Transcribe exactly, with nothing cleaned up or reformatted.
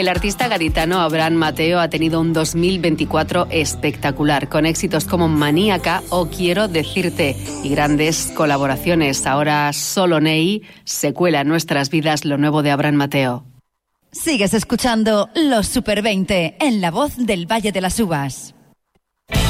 El artista gaditano Abraham Mateo ha tenido un dos mil veinticuatro espectacular, con éxitos como Maníaca o Quiero decirte y grandes colaboraciones. Ahora solo Ney se cuela en nuestras vidas lo nuevo de Abraham Mateo. Sigues escuchando Los Super veinte en La Voz del Valle de las Uvas.